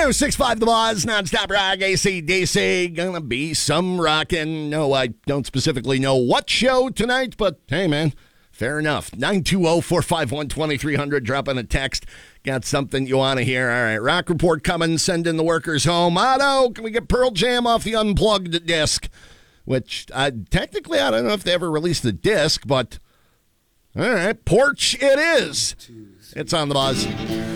106.5 The Buzz, nonstop rock, AC/DC. Gonna be some rockin'. No, I don't specifically know what show tonight, but hey, man, fair enough. 920-451-2300. Drop in a text. Got something you want to hear. All right, Rock Report coming. Sending the workers home. Otto, can we get Pearl Jam off the unplugged disc? Which, technically, I don't know if they ever released the disc, but all right, Porch it is. It's on The Buzz.